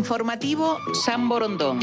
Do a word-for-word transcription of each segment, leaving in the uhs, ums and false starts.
Informativo San Borondón.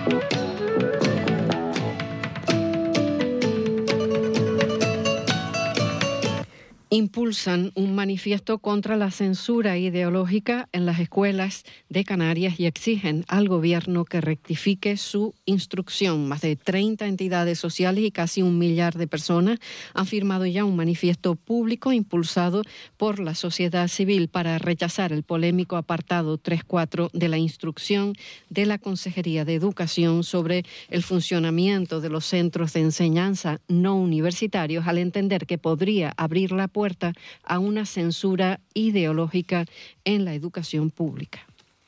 Impulsan un manifiesto contra la censura ideológica en las escuelas de Canarias y exigen al gobierno que rectifique su instrucción. Más de treinta entidades sociales y casi un millar de personas han firmado ya un manifiesto público impulsado por la sociedad civil para rechazar el polémico apartado tres punto cuatro de la instrucción de la Consejería de Educación sobre el funcionamiento de los centros de enseñanza no universitarios, al entender que podría abrir la puerta a una censura ideológica en la educación pública.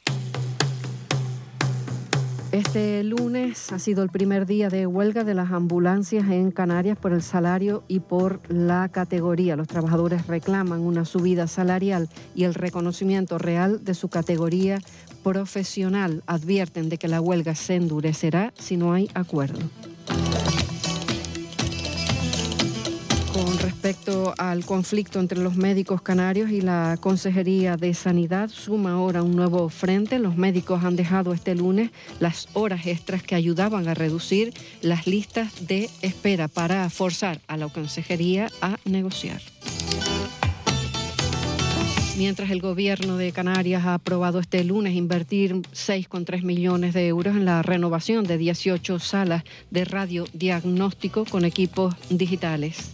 Este lunes ha sido el primer día de huelga de las ambulancias en Canarias por el salario y por la categoría. Los trabajadores reclaman una subida salarial y el reconocimiento real de su categoría profesional. Advierten de que la huelga se endurecerá si no hay acuerdo. Con respecto al conflicto entre los médicos canarios y la Consejería de Sanidad, suma ahora un nuevo frente. Los médicos han dejado este lunes las horas extras que ayudaban a reducir las listas de espera para forzar a la Consejería a negociar. Mientras el Gobierno de Canarias ha aprobado este lunes invertir seis coma tres millones de euros en la renovación de dieciocho salas de radiodiagnóstico con equipos digitales.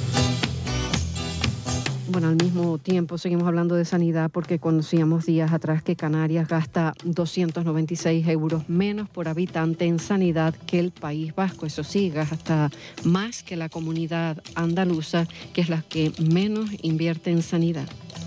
Bueno, al mismo tiempo seguimos hablando de sanidad porque conocíamos días atrás que Canarias gasta doscientos noventa y seis euros menos por habitante en sanidad que el País Vasco. Eso sí, gasta más que la comunidad andaluza, que es la que menos invierte en sanidad.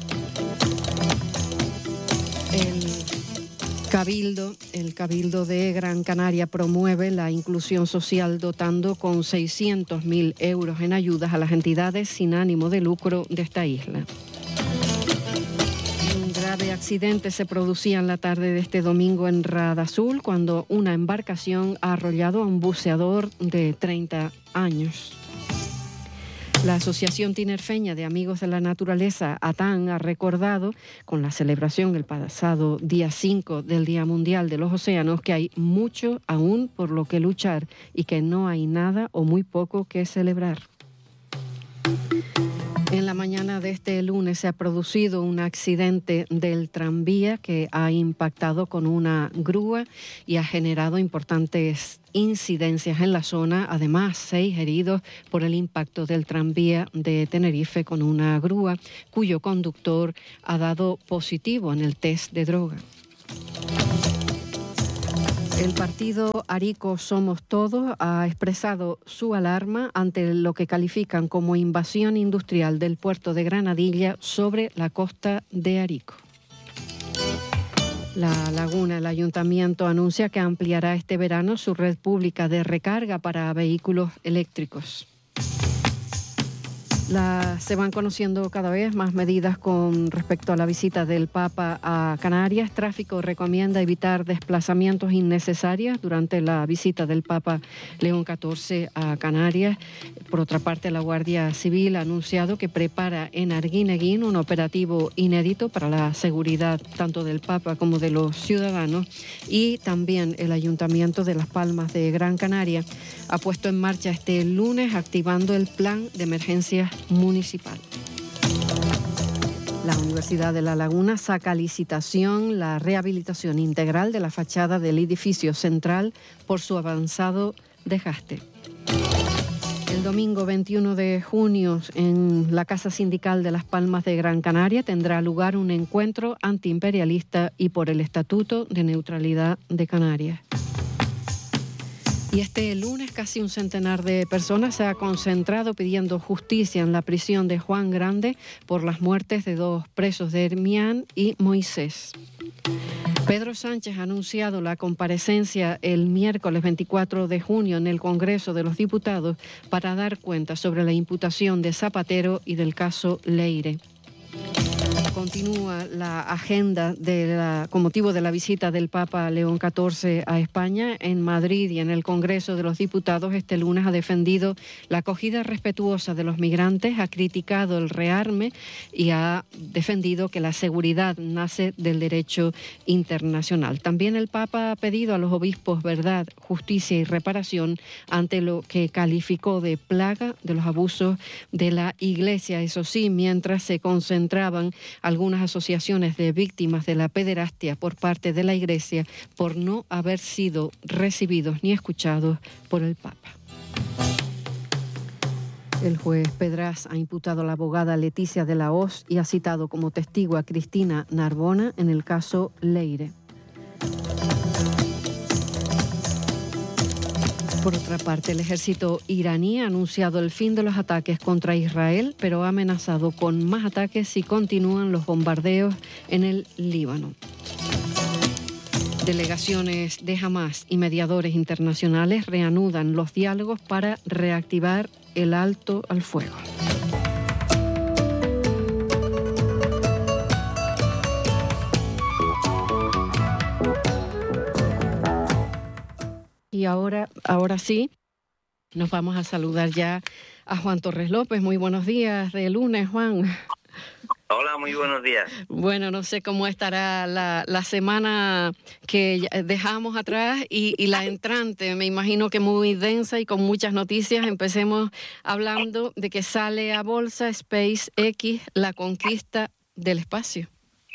El Cabildo, el Cabildo de Gran Canaria promueve la inclusión social dotando con seiscientos mil euros en ayudas a las entidades sin ánimo de lucro de esta isla. Un grave accidente se producía en la tarde de este domingo en Rada Azul cuando una embarcación ha arrollado a un buceador de treinta años. La Asociación Tinerfeña de Amigos de la Naturaleza, ATAN, ha recordado con la celebración el pasado día cinco del Día Mundial de los Océanos que hay mucho aún por lo que luchar y que no hay nada o muy poco que celebrar. En la mañana de este lunes se ha producido un accidente del tranvía que ha impactado con una grúa y ha generado importantes incidencias en la zona. Además, seis heridos por el impacto del tranvía de Tenerife con una grúa cuyo conductor ha dado positivo en el test de droga. El partido Arico Somos Todos ha expresado su alarma ante lo que califican como invasión industrial del puerto de Granadilla sobre la costa de Arico. La Laguna, el ayuntamiento anuncia que ampliará este verano su red pública de recarga para vehículos eléctricos. La, se van conociendo cada vez más medidas con respecto a la visita del Papa a Canarias. Tráfico recomienda evitar desplazamientos innecesarios durante la visita del Papa León catorce a Canarias. Por otra parte, la Guardia Civil ha anunciado que prepara en Arguineguín un operativo inédito para la seguridad tanto del Papa como de los ciudadanos. Y también el Ayuntamiento de Las Palmas de Gran Canaria ha puesto en marcha este lunes activando el plan de emergencias municipal. La Universidad de La Laguna saca a licitación la rehabilitación integral de la fachada del edificio central por su avanzado desgaste. El domingo veintiuno de junio en la Casa Sindical de Las Palmas de Gran Canaria tendrá lugar un encuentro antiimperialista y por el Estatuto de Neutralidad de Canarias. Y este lunes casi un centenar de personas se ha concentrado pidiendo justicia en la prisión de Juan Grande por las muertes de dos presos de Hermián y Moisés. Pedro Sánchez ha anunciado la comparecencia el miércoles veinticuatro de junio en el Congreso de los Diputados para dar cuenta sobre la imputación de Zapatero y del caso Leire. Continúa la agenda de la, con motivo de la visita del Papa León catorce a España. En Madrid y en el Congreso de los Diputados este lunes ha defendido la acogida respetuosa de los migrantes, ha criticado el rearme y ha defendido que la seguridad nace del derecho internacional. También el Papa ha pedido a los obispos verdad, justicia y reparación ante lo que calificó de plaga de los abusos de la Iglesia. Eso sí, mientras se concentraban algunas asociaciones de víctimas de la pederastia por parte de la Iglesia por no haber sido recibidos ni escuchados por el Papa. El juez Pedraz ha imputado a la abogada Leticia de la Hoz y ha citado como testigo a Cristina Narbona en el caso Leire. Por otra parte, el ejército iraní ha anunciado el fin de los ataques contra Israel, pero ha amenazado con más ataques si continúan los bombardeos en el Líbano. Delegaciones de Hamás y mediadores internacionales reanudan los diálogos para reactivar el alto al fuego. Y ahora, ahora sí, nos vamos a saludar ya a Juan Torres López. Muy buenos días de lunes, Juan. Hola, muy buenos días. Bueno, no sé cómo estará la, la semana que dejamos atrás y, y la entrante. Me imagino que muy densa y con muchas noticias. Empecemos hablando de que sale a bolsa SpaceX, la conquista del espacio.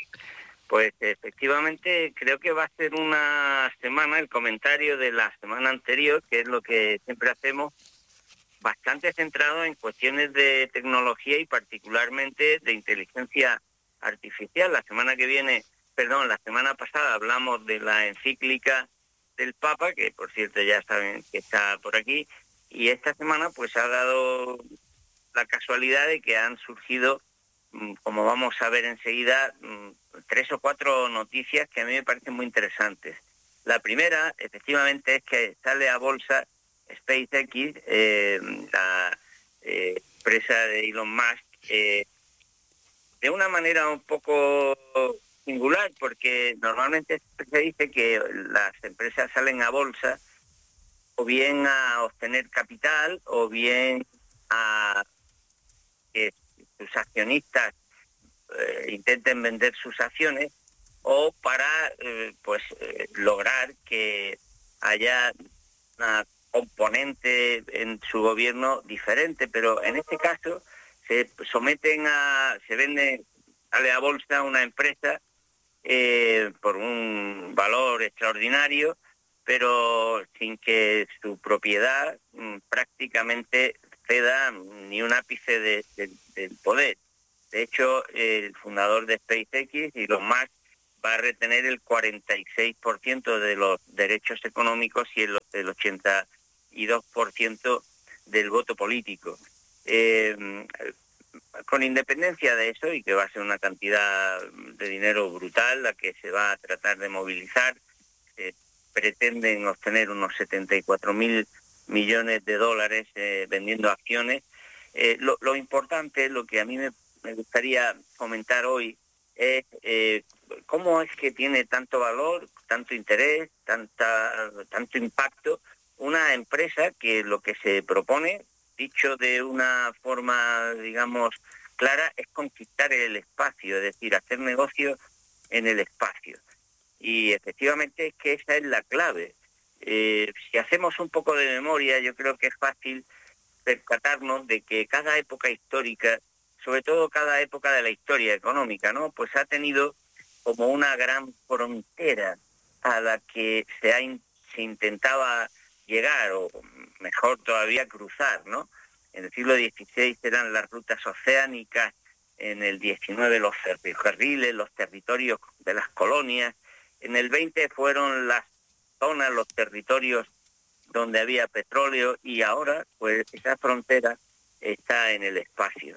Pues efectivamente creo que va a ser una semana, el comentario de la semana anterior, que es lo que siempre hacemos, bastante centrado en cuestiones de tecnología y particularmente de inteligencia artificial. La semana que viene, perdón, la semana pasada hablamos de la encíclica del Papa, que por cierto ya saben que está por aquí, y esta semana pues ha dado la casualidad de que han surgido, como vamos a ver enseguida, tres o cuatro noticias que a mí me parecen muy interesantes. La primera, efectivamente, es que sale a bolsa SpaceX, eh, la eh, empresa de Elon Musk, eh, de una manera un poco singular, porque normalmente se dice que las empresas salen a bolsa o bien a obtener capital o bien a que sus accionistas eh, intenten vender sus acciones o para eh, pues eh, lograr que haya una componente en su gobierno diferente, pero en este caso se someten a, se vende, sale a bolsa una empresa eh, por un valor extraordinario, pero sin que su propiedad mm, prácticamente ceda ni un ápice de, de, del poder. De hecho, el fundador de SpaceX, Elon Musk, va a retener el cuarenta y seis por ciento de los derechos económicos y el, el ochenta y dos por ciento del voto político. Eh, con independencia de eso, y que va a ser una cantidad de dinero brutal la que se va a tratar de movilizar, eh, pretenden obtener unos setenta y cuatro mil millones de dólares eh, vendiendo acciones. Eh, lo, lo importante, lo que a mí me, me gustaría comentar hoy, es eh, cómo es que tiene tanto valor, tanto interés, tanta, tanto impacto una empresa que lo que se propone, dicho de una forma, digamos, clara, es conquistar el espacio, es decir, hacer negocio en el espacio. Y efectivamente es que esa es la clave. Eh, si hacemos un poco de memoria, yo creo que es fácil percatarnos de que cada época histórica, sobre todo cada época de la historia económica, ¿no?, pues ha tenido como una gran frontera a la que se, ha, se intentaba llegar, o mejor todavía cruzar, ¿no? En el siglo dieciséis eran las rutas oceánicas, en el diecinueve los ferrocarriles, los territorios de las colonias, en el veinte fueron las zonas, los territorios donde había petróleo, y ahora pues esa frontera está en el espacio.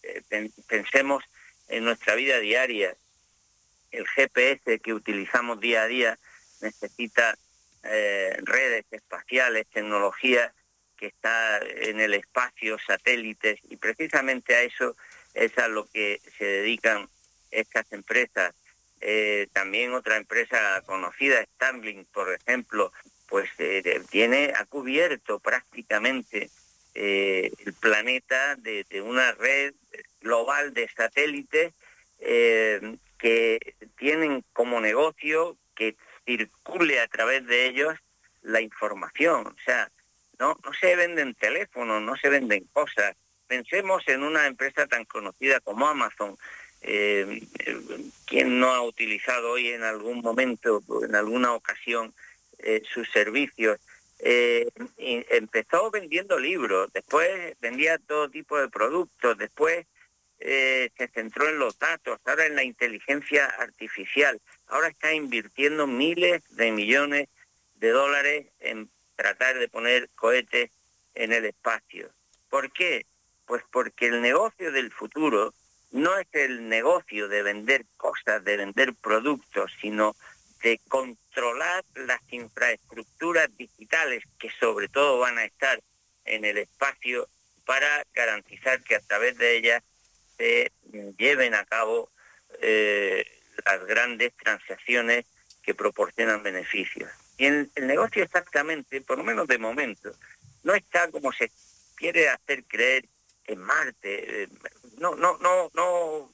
Pensemos en nuestra vida diaria. El G P S que utilizamos día a día necesita eh, redes espaciales, tecnología que está en el espacio, satélites, y precisamente a eso es a lo que se dedican estas empresas. Eh, también otra empresa conocida, Starlink, por ejemplo, pues eh, tiene, ha cubierto prácticamente eh, el planeta de, de una red global de satélites eh, que tienen como negocio que circule a través de ellos la información. O sea, no, no se venden teléfonos, no se venden cosas. Pensemos en una empresa tan conocida como Amazon. Eh, ¿Quién no ha utilizado hoy en algún momento, en alguna ocasión, eh, sus servicios? Eh, empezó vendiendo libros, después vendía todo tipo de productos, después eh, se centró en los datos, ahora en la inteligencia artificial, ahora está invirtiendo miles de millones de dólares en tratar de poner cohetes en el espacio. ¿Por qué? Pues porque el negocio del futuro no es el negocio de vender cosas, de vender productos, sino de controlar las infraestructuras digitales que sobre todo van a estar en el espacio para garantizar que a través de ellas se lleven a cabo eh, las grandes transacciones que proporcionan beneficios. Y el, el negocio exactamente, por lo menos de momento, no está como se quiere hacer creer en Marte. No, no, no, no,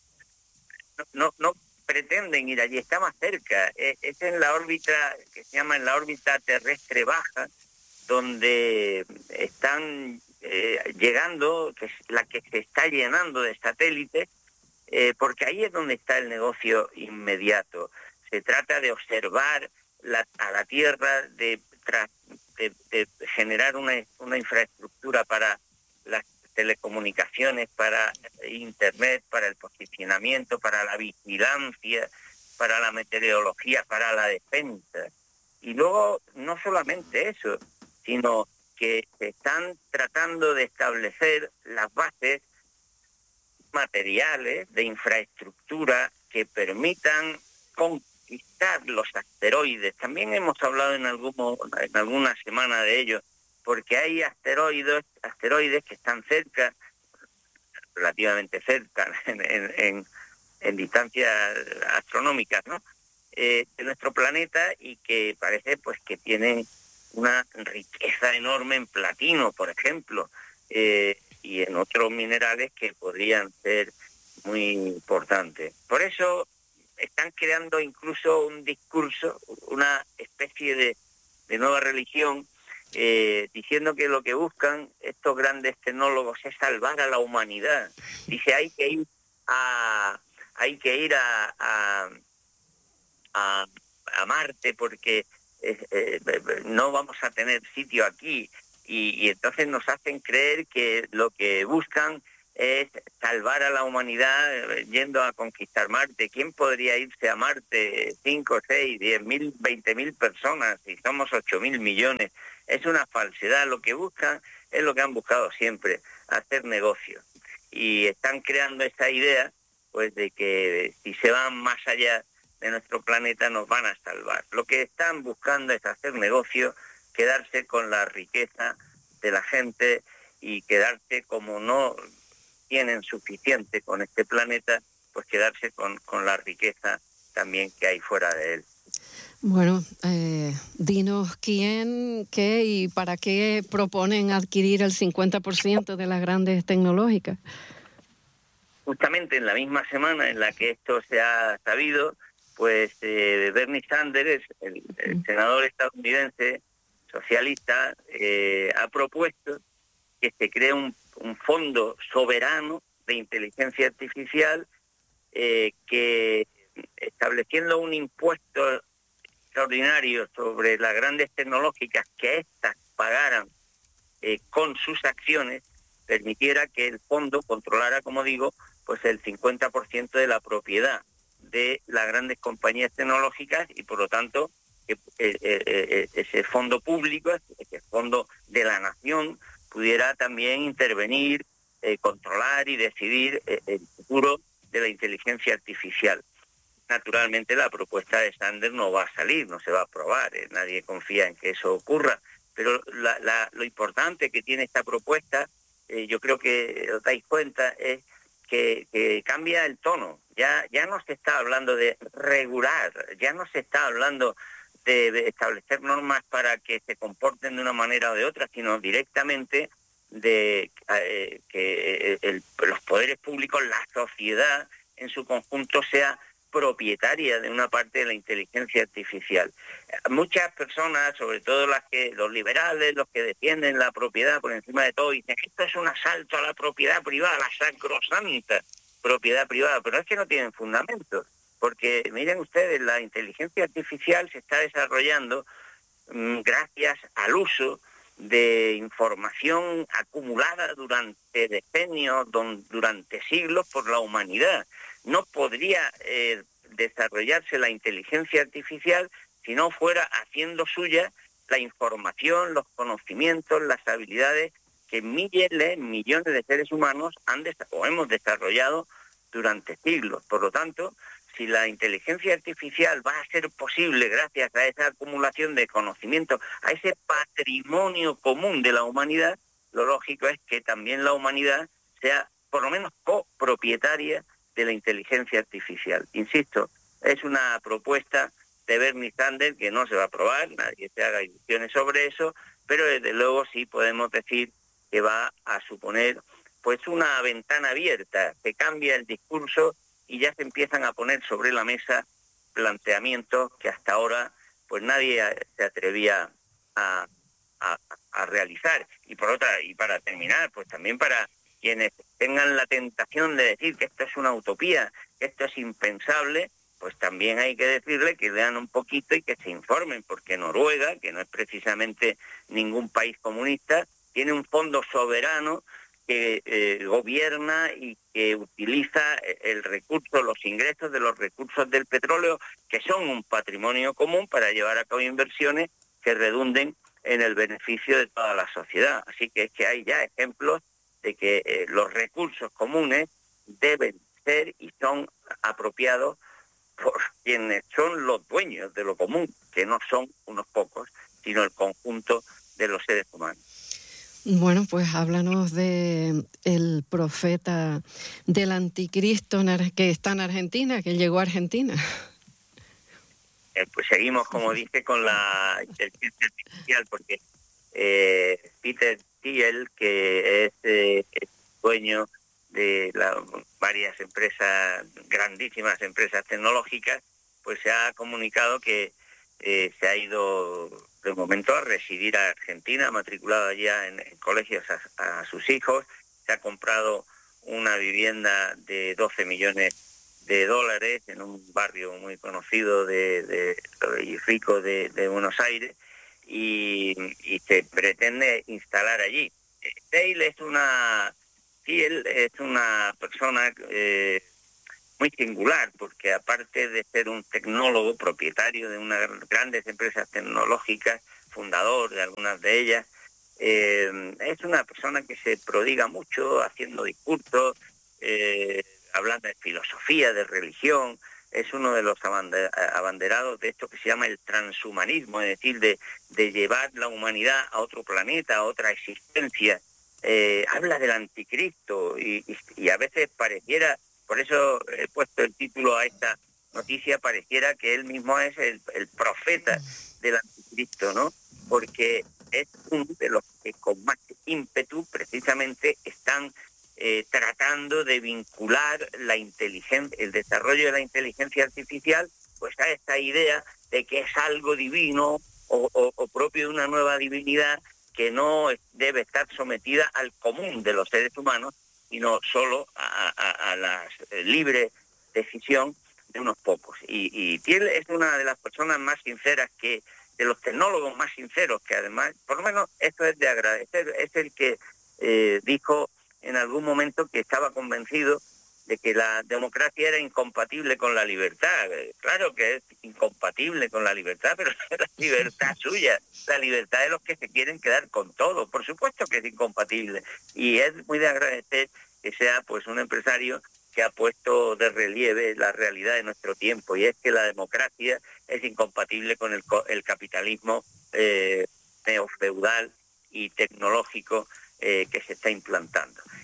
no, no pretenden ir allí, está más cerca. Es, es en la órbita que se llama en la órbita terrestre baja, donde están eh, llegando, que es la que se está llenando de satélites, eh, porque ahí es donde está el negocio inmediato. Se trata de observar la, a la Tierra, de, de, de generar una, una infraestructura para las telecomunicaciones, para Internet, para el posicionamiento, para la vigilancia, para la meteorología, para la defensa. Y luego, no solamente eso, sino que se están tratando de establecer las bases materiales de infraestructura que permitan conquistar los asteroides. También hemos hablado en, algún, en alguna semana de ello, porque hay asteroides, asteroides que están cerca, relativamente cerca, en, en, en, en distancias astronómicas, ¿no? Eh, de nuestro planeta, y que parece pues que tienen una riqueza enorme en platino, por ejemplo, eh, y en otros minerales que podrían ser muy importantes. Por eso están creando incluso un discurso, una especie de, de nueva religión, Eh, diciendo que lo que buscan estos grandes tecnólogos es salvar a la humanidad. Dice, hay que ir a hay que ir a a, a, a Marte porque eh, eh, no vamos a tener sitio aquí, y, y entonces nos hacen creer que lo que buscan es salvar a la humanidad yendo a conquistar Marte. ¿Quién podría irse a Marte? Cinco, seis, diez mil, veinte mil personas, y somos ocho mil millones. Es una falsedad. Lo que buscan es lo que han buscado siempre, hacer negocio. Y están creando esta idea, pues, de que si se van más allá de nuestro planeta nos van a salvar. Lo que están buscando es hacer negocio, quedarse con la riqueza de la gente, y quedarse, como no tienen suficiente con este planeta, pues quedarse con, con la riqueza también que hay fuera de él. Bueno, eh, dinos quién, qué y para qué proponen adquirir el cincuenta por ciento de las grandes tecnológicas. Justamente en la misma semana en la que esto se ha sabido, pues eh, Bernie Sanders, el, el senador estadounidense socialista, eh, ha propuesto que se cree un, un fondo soberano de inteligencia artificial, eh, que estableciendo un impuesto extraordinario sobre las grandes tecnológicas, que éstas pagaran eh, con sus acciones, permitiera que el fondo controlara, como digo, pues el cincuenta por ciento de la propiedad de las grandes compañías tecnológicas, y por lo tanto que eh, eh, ese fondo público, ese fondo de la nación, pudiera también intervenir, eh, controlar y decidir eh, el futuro de la inteligencia artificial. Naturalmente la propuesta de Sanders no va a salir, no se va a aprobar, eh, nadie confía en que eso ocurra, pero la, la, lo importante que tiene esta propuesta, eh, yo creo que os dais cuenta, es que, que cambia el tono. Ya, ya no se está hablando de regular, ya no se está hablando de, de establecer normas para que se comporten de una manera o de otra, sino directamente de eh, que el, los poderes públicos, la sociedad en su conjunto sea propietaria de una parte de la inteligencia artificial. Muchas personas, sobre todo las que los liberales, los que defienden la propiedad por encima de todo, dicen que esto es un asalto a la propiedad privada, la sacrosanta propiedad privada, pero es que no tienen fundamentos, porque miren ustedes, la inteligencia artificial se está desarrollando mmm, gracias al uso de información acumulada durante decenios, don, durante siglos por la humanidad. No podría eh, desarrollarse la inteligencia artificial si no fuera haciendo suya la información, los conocimientos, las habilidades que miles, millones de seres humanos han o hemos desarrollado durante siglos. Por lo tanto, si la inteligencia artificial va a ser posible gracias a esa acumulación de conocimiento, a ese patrimonio común de la humanidad, lo lógico es que también la humanidad sea por lo menos copropietaria de la inteligencia artificial. Insisto, es una propuesta de Bernie Sanders que no se va a aprobar, nadie se haga ilusiones sobre eso, pero desde luego sí podemos decir que va a suponer pues una ventana abierta, que cambia el discurso y ya se empiezan a poner sobre la mesa planteamientos que hasta ahora pues nadie se atrevía a, a, a realizar. Y por otra, y para terminar, pues también para quienes tengan la tentación de decir que esto es una utopía, que esto es impensable, pues también hay que decirle que lean un poquito y que se informen, porque Noruega, que no es precisamente ningún país comunista, tiene un fondo soberano que eh, gobierna y que utiliza el recurso, los ingresos de los recursos del petróleo, que son un patrimonio común, para llevar a cabo inversiones que redunden en el beneficio de toda la sociedad. Así que es que hay ya ejemplos de que eh, los recursos comunes deben ser y son apropiados por quienes son los dueños de lo común, que no son unos pocos, sino el conjunto de los seres humanos. Bueno, pues háblanos de el profeta del anticristo que está en Argentina, que llegó a Argentina. Eh, pues seguimos, como dije, con la inteligencia artificial, porque eh, Peter Thiel, que es, eh, es dueño de la, varias empresas, grandísimas empresas tecnológicas, pues se ha comunicado que eh, se ha ido de momento a residir a Argentina, ha matriculado allá en, en colegios a, a sus hijos, se ha comprado una vivienda de doce millones de dólares en un barrio muy conocido de, de, y rico de, de Buenos Aires, y, y se pretende instalar allí. Thiel es una, Thiel es una persona eh, muy singular, porque aparte de ser un tecnólogo, propietario de unas grandes empresas tecnológicas, fundador de algunas de ellas, eh, es una persona que se prodiga mucho haciendo discursos, eh, hablando de filosofía, de religión. Es uno de los abanderados de esto que se llama el transhumanismo, es decir, de, de llevar la humanidad a otro planeta, a otra existencia. Eh, habla del anticristo y, y, y a veces pareciera, por eso he puesto el título a esta noticia, pareciera que él mismo es el, el profeta del anticristo, ¿no? Porque es uno de los que con más ímpetu precisamente están Eh, tratando de vincular la inteligencia, el desarrollo de la inteligencia artificial, pues a esta idea de que es algo divino o, o, o propio de una nueva divinidad que no debe estar sometida al común de los seres humanos, sino solo a, a, a la libre decisión de unos pocos. Y, y Thiel es una de las personas más sinceras, que de los tecnólogos más sinceros, que además, por lo menos esto es de agradecer, es el que eh, dijo en algún momento que estaba convencido de que la democracia era incompatible con la libertad. Claro que es incompatible con la libertad, pero es la libertad suya, la libertad de los que se quieren quedar con todo. Por supuesto que es incompatible. Y es muy de agradecer que sea pues un empresario que ha puesto de relieve la realidad de nuestro tiempo, y es que la democracia es incompatible con el, el capitalismo eh, neofeudal y tecnológico Eh, que se está implantando.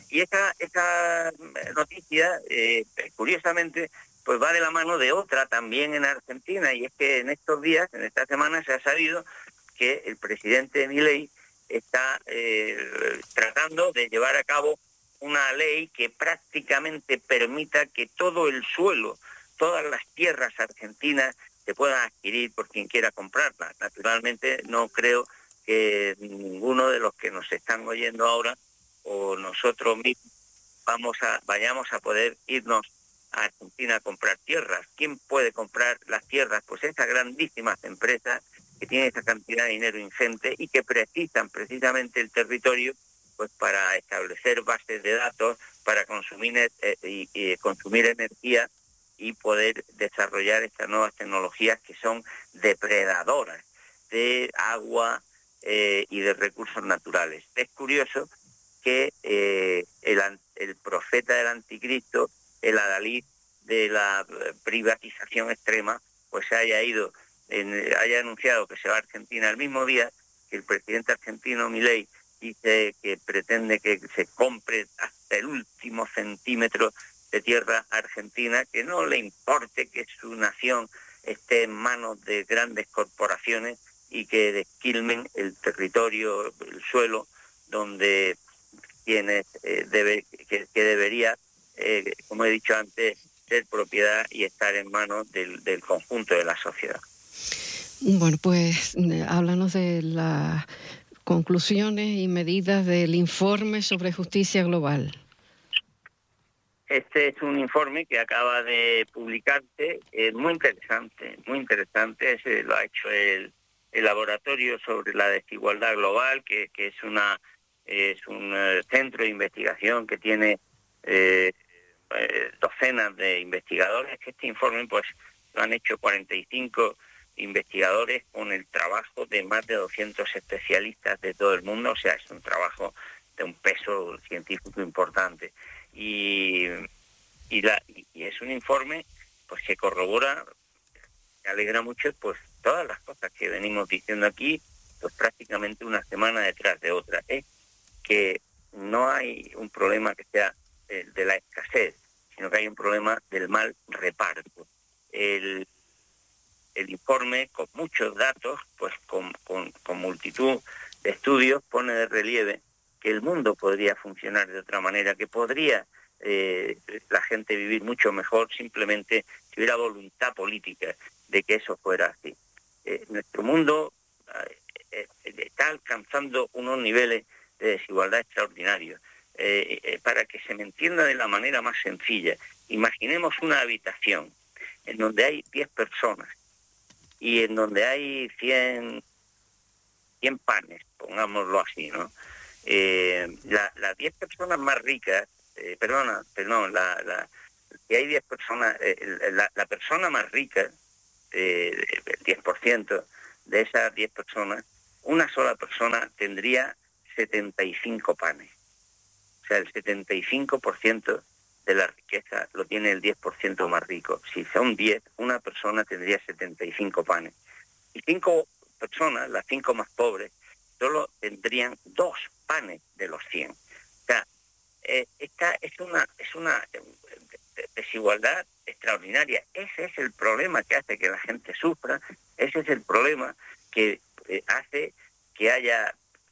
y esa, esa noticia, eh, curiosamente, pues va de la mano de otra también en Argentina, y es que en estos días, en esta semana, se ha sabido que el presidente Milei está eh, tratando de llevar a cabo una ley que prácticamente permita que todo el suelo, todas las tierras argentinas se puedan adquirir por quien quiera comprarlas. Naturalmente no creo que ninguno de los que nos están oyendo ahora o nosotros mismos vamos a, vayamos a poder irnos a Argentina a comprar tierras. ¿Quién puede comprar las tierras? Pues esas grandísimas empresas que tienen esa cantidad de dinero ingente y que precisan precisamente el territorio pues para establecer bases de datos, para consumir, eh, y, y consumir energía y poder desarrollar estas nuevas tecnologías que son depredadoras de agua eh, y de recursos naturales. Es curioso que eh, el, el profeta del anticristo, el adalid de la privatización extrema, pues se haya ido, en, haya anunciado que se va a Argentina el mismo día que el presidente argentino Milei dice que pretende que se compre hasta el último centímetro de tierra argentina, que no le importe que su nación esté en manos de grandes corporaciones y que desquilmen el territorio, el suelo, donde quienes eh, debe, que, que debería, eh, como he dicho antes, ser propiedad y estar en manos del, del conjunto de la sociedad. Bueno, pues háblanos de las conclusiones y medidas del informe sobre justicia global. Este es un informe que acaba de publicarse, es muy interesante, muy interesante. Ese lo ha hecho el, el Laboratorio sobre la Desigualdad Global, que, que es una es un uh, centro de investigación que tiene eh, eh, docenas de investigadores. Este informe pues lo han hecho cuarenta y cinco investigadores con el trabajo de más de doscientos especialistas de todo el mundo, o sea, es un trabajo de un peso científico importante. Y, y, la, y es un informe pues que corrobora, me alegra mucho, pues todas las cosas que venimos diciendo aquí, pues prácticamente una semana detrás de otra. Es que no hay un problema que sea de, de la escasez, sino que hay un problema del mal reparto. El, el informe, con muchos datos, pues con, con, con multitud de estudios, pone de relieve que el mundo podría funcionar de otra manera, que podría eh, la gente vivir mucho mejor simplemente si hubiera voluntad política de que eso fuera así. Eh, nuestro mundo eh, eh, está alcanzando unos niveles de desigualdad extraordinarios. Eh, eh, para que se me entienda de la manera más sencilla, imaginemos una habitación en donde hay diez personas y en donde hay cien, cien panes, pongámoslo así, ¿no? Eh, la, las diez personas más ricas, eh, perdona, perdón, la, la, si hay diez personas, eh, la, la persona más rica, eh, el diez por ciento de esas diez personas, una sola persona tendría setenta y cinco panes. O sea, el setenta y cinco por ciento de la riqueza lo tiene el diez por ciento más rico. Si son diez, una persona tendría setenta y cinco panes. Y cinco personas, las cinco más pobres, solo tendrían dos panes de los cien. O sea, eh, esta es una, es una desigualdad extraordinaria. Ese es el problema que hace que la gente sufra, ese es el problema que eh, hace que haya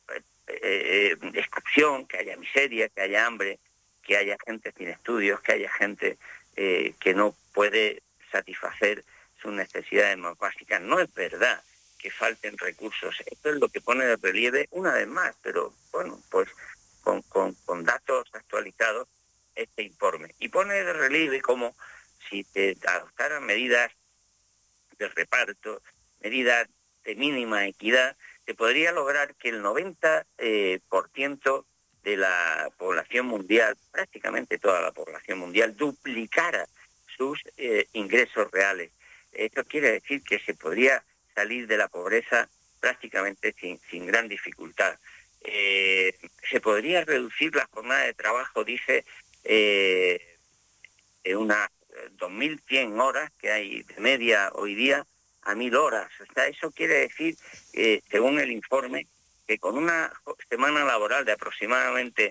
eh, exclusión, que haya miseria, que haya hambre, que haya gente sin estudios, que haya gente eh, que no puede satisfacer sus necesidades más básicas. No es verdad que falten recursos. Esto es lo que pone de relieve una vez más, pero bueno, pues con, con, con datos actualizados este informe. Y pone de relieve como si se adoptaran medidas de reparto, medidas de mínima equidad, se podría lograr que el noventa por ciento de la población mundial, prácticamente toda la población mundial, duplicara sus eh, ingresos reales. Esto quiere decir que se podría salir de la pobreza prácticamente sin, sin gran dificultad. Eh, se podría reducir la jornada de trabajo, dice, eh, de unas dos mil cien horas que hay de media hoy día a mil horas. O sea, eso quiere decir, eh, según el informe, que con una semana laboral de aproximadamente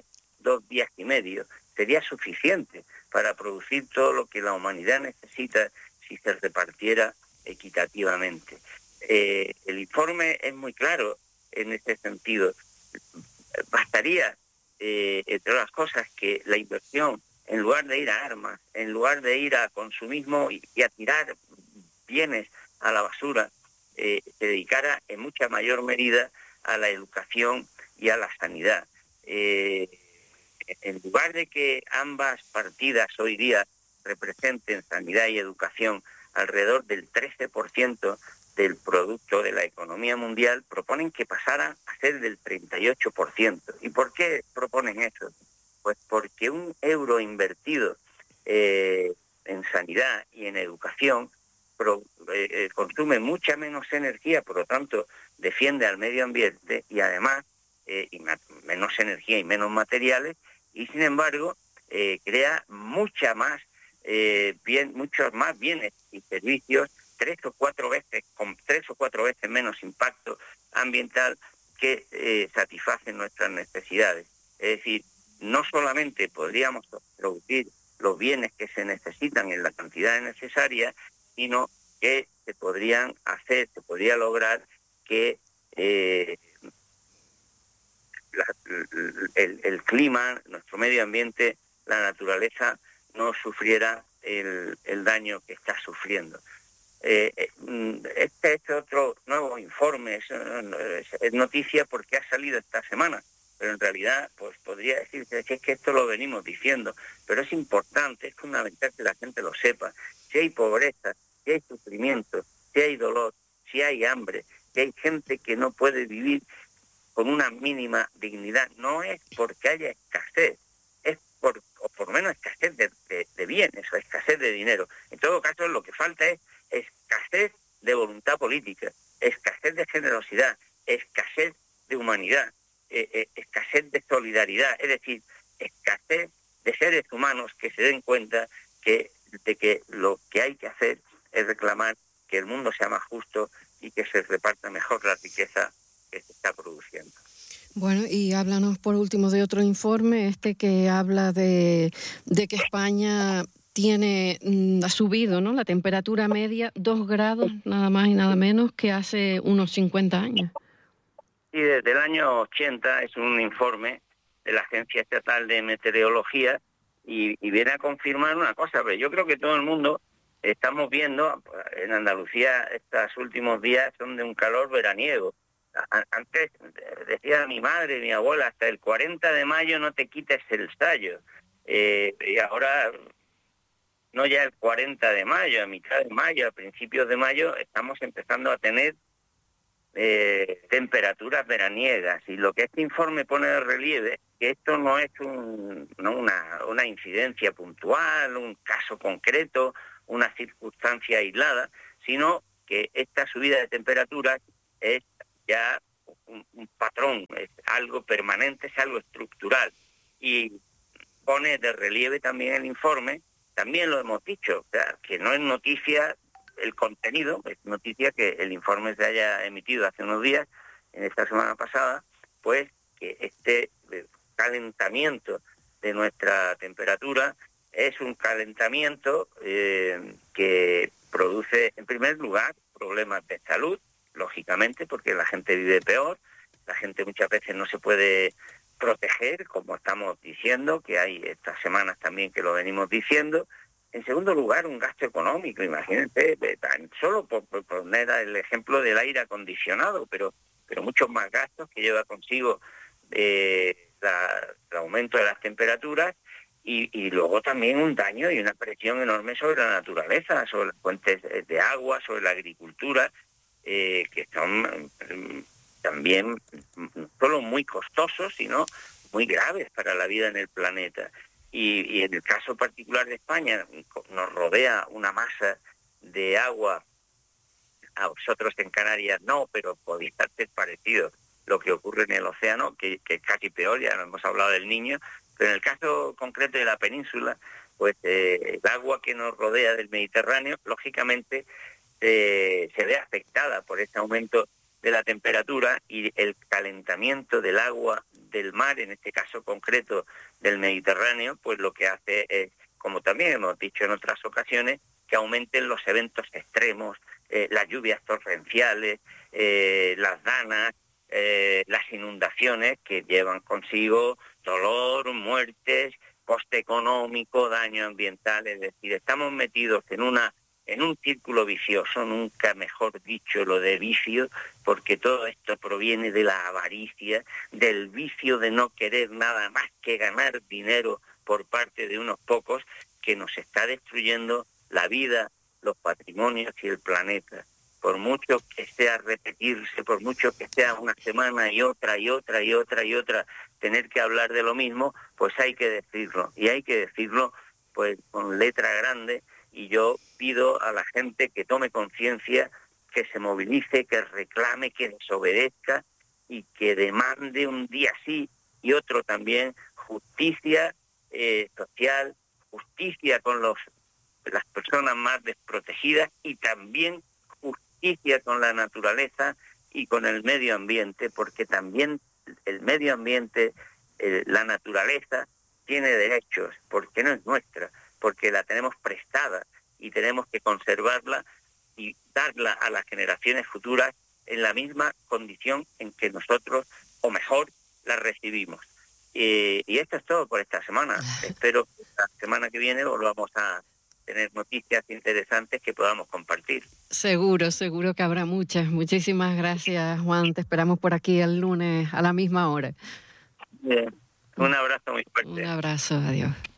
dos días y medio, sería suficiente para producir todo lo que la humanidad necesita si se repartiera equitativamente. Eh, el informe es muy claro en este sentido. Bastaría, eh, entre otras cosas, que la inversión, en lugar de ir a armas, en lugar de ir a consumismo y, y a tirar bienes a la basura, eh, se dedicara en mucha mayor medida a la educación y a la sanidad. Eh, en lugar de que ambas partidas hoy día representen sanidad y educación alrededor del trece por ciento del producto de la economía mundial, proponen que pasara a ser del treinta y ocho por ciento. ¿Y por qué proponen eso? Pues porque un euro invertido eh, en sanidad y en educación pro, eh, consume mucha menos energía, por lo tanto defiende al medio ambiente y además eh, y menos energía y menos materiales, y sin embargo eh, crea mucha más eh, bien, muchos más bienes y servicios, tres o cuatro veces, con tres o cuatro veces menos impacto ambiental que eh, satisfacen nuestras necesidades. Es decir, no solamente podríamos producir los bienes que se necesitan en la cantidad necesaria, sino que se podrían hacer, se podría lograr que eh, la, el, el clima, nuestro medio ambiente, la naturaleza no sufriera el, el daño que está sufriendo. Eh, este es otro nuevo informe, es, es noticia porque ha salido esta semana, pero en realidad pues podría decirse que es que esto lo venimos diciendo, pero es importante, es fundamental que la gente lo sepa. Si hay pobreza, si hay sufrimiento, si hay dolor, si hay hambre, si hay gente que no puede vivir con una mínima dignidad, no es porque haya escasez, es por, o por lo menos escasez de, de, de bienes o escasez de dinero. En todo caso, lo que falta es escasez de voluntad política, escasez de generosidad, escasez de humanidad, eh, eh, escasez de solidaridad, es decir, escasez de seres humanos que se den cuenta que, de que lo que hay que hacer es reclamar que el mundo sea más justo y que se reparta mejor la riqueza que se está produciendo. Bueno, y háblanos por último de otro informe, este que habla de, de que España tiene, ha subido, ¿no?, la temperatura media dos grados, nada más y nada menos, que hace unos cincuenta años. Sí, desde el año ochenta es un informe de la Agencia Estatal de Meteorología y, y viene a confirmar una cosa, pero yo creo que todo el mundo estamos viendo, en Andalucía estos últimos días son de un calor veraniego. Antes decía mi madre, mi abuela, hasta el cuarenta de mayo no te quites el sayo. Eh, y ahora, no ya el cuarenta de mayo, a mitad de mayo, a principios de mayo, estamos empezando a tener eh, temperaturas veraniegas. Y lo que este informe pone de relieve, que esto no es un, no una, una incidencia puntual, un caso concreto, una circunstancia aislada, sino que esta subida de temperaturas es ya un, un patrón, es algo permanente, es algo estructural. Y pone de relieve también el informe, también lo hemos dicho, o sea, que no es noticia el contenido, es noticia que el informe se haya emitido hace unos días, en esta semana pasada, pues que este calentamiento de nuestra temperatura es un calentamiento eh, que produce, en primer lugar, problemas de salud, lógicamente, porque la gente vive peor, la gente muchas veces no se puede proteger, como estamos diciendo, que hay estas semanas también que lo venimos diciendo. En segundo lugar, un gasto económico, imagínense, solo por, por poner el ejemplo del aire acondicionado, pero, pero muchos más gastos que lleva consigo eh, la, el aumento de las temperaturas y, y luego también un daño y una presión enorme sobre la naturaleza, sobre las fuentes de agua, sobre la agricultura, Eh, que son eh, también no solo muy costosos, sino muy graves para la vida en el planeta. Y, y en el caso particular de España, nos rodea una masa de agua, a vosotros en Canarias no, pero podría ser parecido lo que ocurre en el océano, que, que es casi peor, ya hemos hablado del Niño, pero en el caso concreto de la península, pues eh, el agua que nos rodea del Mediterráneo, lógicamente, Eh, se ve afectada por este aumento de la temperatura y el calentamiento del agua del mar, en este caso concreto del Mediterráneo, pues lo que hace es, como también hemos dicho en otras ocasiones, que aumenten los eventos extremos, eh, las lluvias torrenciales, eh, las danas, eh, las inundaciones que llevan consigo dolor, muertes, coste económico, daño ambiental. Es decir, estamos metidos en una en un círculo vicioso, nunca mejor dicho lo de vicio, porque todo esto proviene de la avaricia, del vicio de no querer nada más que ganar dinero por parte de unos pocos, que nos está destruyendo la vida, los patrimonios y el planeta. Por mucho que sea repetirse, por mucho que sea una semana y otra y otra y otra y otra, tener que hablar de lo mismo, pues hay que decirlo. Y hay que decirlo pues con letra grande, y yo pido a la gente que tome conciencia, que se movilice, que reclame, que desobedezca y que demande un día sí y otro también justicia eh, social, justicia con los las personas más desprotegidas y también justicia con la naturaleza y con el medio ambiente, porque también el medio ambiente, eh, la naturaleza, tiene derechos, porque no es nuestra, porque la tenemos prestada y tenemos que conservarla y darla a las generaciones futuras en la misma condición en que nosotros, o mejor, la recibimos. Eh, y esto es todo por esta semana. Espero que la semana que viene volvamos a tener noticias interesantes que podamos compartir. Seguro, seguro que habrá muchas. Muchísimas gracias, Juan. Te esperamos por aquí el lunes a la misma hora. Bien. Un abrazo muy fuerte. Un abrazo, adiós.